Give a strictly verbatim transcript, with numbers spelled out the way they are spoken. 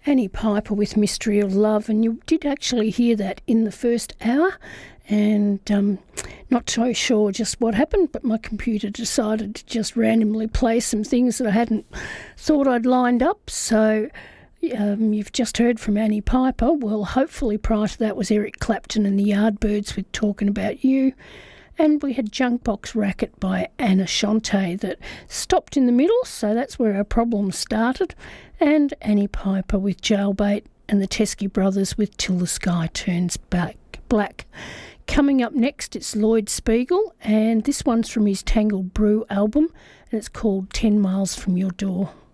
Annie Piper with Mystery of Love, and you did actually hear that in the first hour, and um, not so sure just what happened, but my computer decided to just randomly play some things that I hadn't thought I'd lined up. So um, you've just heard from Annie Piper. Well, hopefully prior to that was Eric Clapton and the Yardbirds with Talking About You. And we had Junkbox Racket by Anna Shante that stopped in the middle, so that's where our problem started. And Annie Piper with Jailbait, and the Teskey Brothers with Till the Sky Turns Back Black. Coming up next, it's Lloyd Spiegel, and this one's from his Tangled Brew album, and it's called Ten Miles From Your Door.